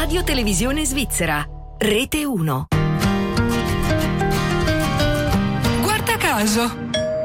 Radio Televisione Svizzera, Rete 1. Guarda caso.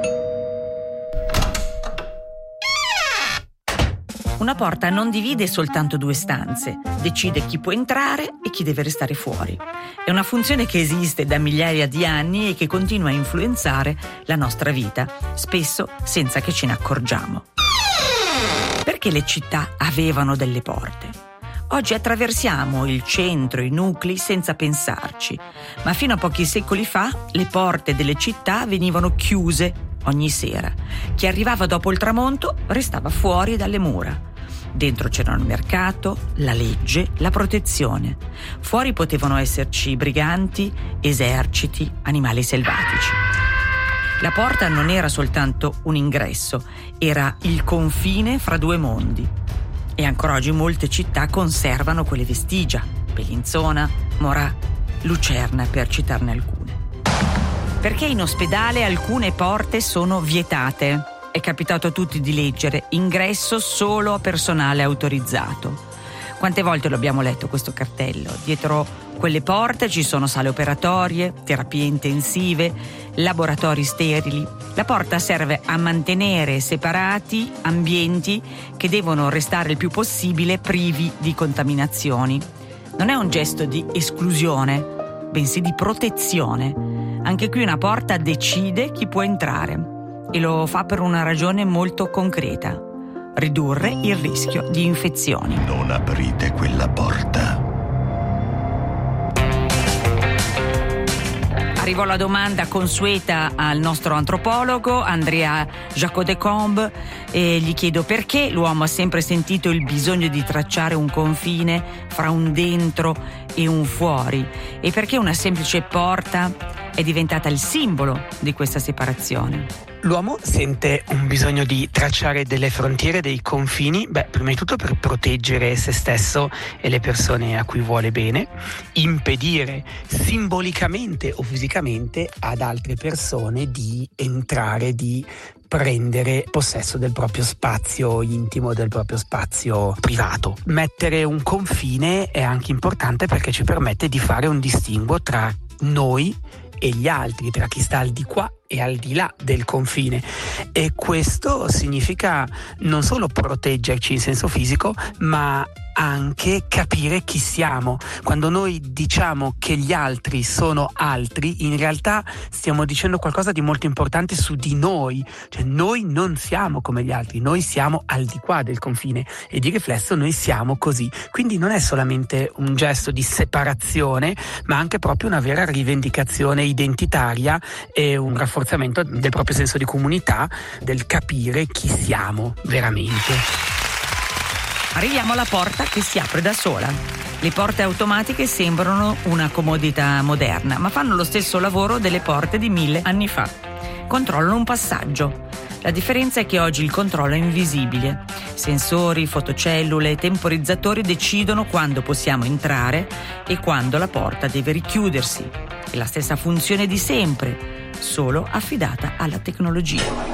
Una porta non divide soltanto due stanze, decide chi può entrare e chi deve restare fuori. È una funzione che esiste da migliaia di anni e che continua a influenzare la nostra vita, spesso senza che ce ne accorgiamo. Perché le città avevano delle porte? Oggi attraversiamo il centro, i nuclei senza pensarci, ma fino a pochi secoli fa le porte delle città venivano chiuse ogni sera. Chi arrivava dopo il tramonto restava fuori dalle mura. Dentro c'erano il mercato, la legge, la protezione. Fuori potevano esserci briganti, eserciti, animali selvatici. La porta non era soltanto un ingresso, era il confine fra due mondi. E ancora oggi molte città conservano quelle vestigia: Bellinzona, Morà, Lucerna, per citarne alcune. Perché in ospedale alcune porte sono vietate? È capitato a tutti di leggere: ingresso solo a personale autorizzato. Quante volte lo abbiamo letto questo cartello? Dietro quelle porte ci sono sale operatorie, terapie intensive, laboratori sterili. La porta serve a mantenere separati ambienti che devono restare il più possibile privi di contaminazioni. Non è un gesto di esclusione, bensì di protezione. Anche qui una porta decide chi può entrare e lo fa per una ragione molto concreta: ridurre il rischio di infezioni. Non aprite quella porta. Arrivò la domanda consueta al nostro antropologo Andrea Jacot-Decombe e gli chiedo perché l'uomo ha sempre sentito il bisogno di tracciare un confine fra un dentro e un fuori, e perché una semplice porta è diventata il simbolo di questa separazione. L'uomo sente un bisogno di tracciare delle frontiere, dei confini, prima di tutto per proteggere se stesso e le persone a cui vuole bene, impedire simbolicamente o fisicamente ad altre persone di entrare, di prendere possesso del proprio spazio intimo, del proprio spazio privato. Mettere un confine è anche importante perché ci permette di fare un distinguo tra noi e gli altri, tra chi sta al di qua e al di là del confine, e questo significa non solo proteggerci in senso fisico, ma anche capire chi siamo. Quando noi diciamo che gli altri sono altri, in realtà stiamo dicendo qualcosa di molto importante su di noi, cioè noi non siamo come gli altri, noi siamo al di qua del confine e di riflesso noi siamo così. Quindi non è solamente un gesto di separazione, ma anche proprio una vera rivendicazione identitaria e un rafforzamento del proprio senso di comunità, del capire chi siamo veramente. Arriviamo alla porta che si apre da sola. Le porte automatiche sembrano una comodità moderna, ma fanno lo stesso lavoro delle porte di 1000 anni fa. Controllano un passaggio. La differenza è che oggi il controllo è invisibile. Sensori, fotocellule, temporizzatori decidono quando possiamo entrare e quando la porta deve richiudersi. È la stessa funzione di sempre, solo affidata alla tecnologia.